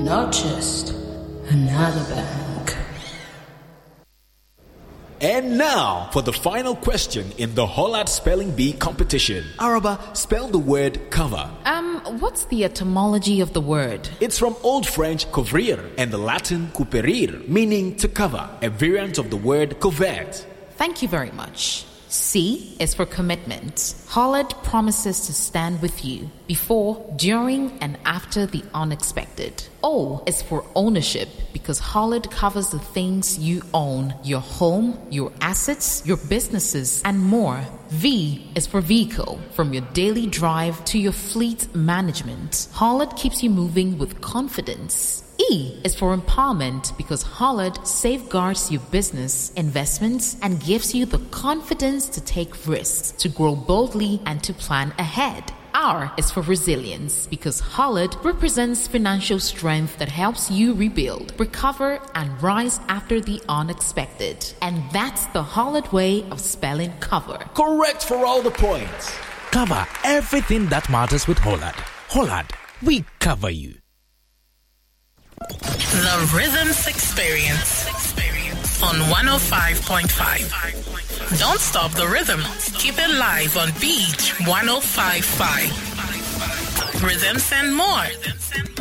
not just another bank. And now for the final question in the Hollard Spelling Bee competition. Araba, spell the word cover. What's the etymology of the word? It's from Old French couvrir and the Latin coperir, meaning to cover, a variant of the word covert. Thank you very much. C is for commitment. Hollard promises to stand with you before, during, and after the unexpected. O is for ownership because Hollard covers the things you own, your home, your assets, your businesses, and more. V is for vehicle. From your daily drive to your fleet management, Hollard keeps you moving with confidence. E is for empowerment because Hollard safeguards your business, investments, and gives you the confidence to take risks, to grow boldly, and to plan ahead. R is for resilience because Hollard represents financial strength that helps you rebuild, recover, and rise after the unexpected. And that's the Hollard way of spelling cover. Correct for all the points. Cover everything that matters with Hollard. Hollard, we cover you. The Rhythms Experience on 105.5. Don't stop the rhythm. Keep it live on Beach 105.5. Rhythms and more.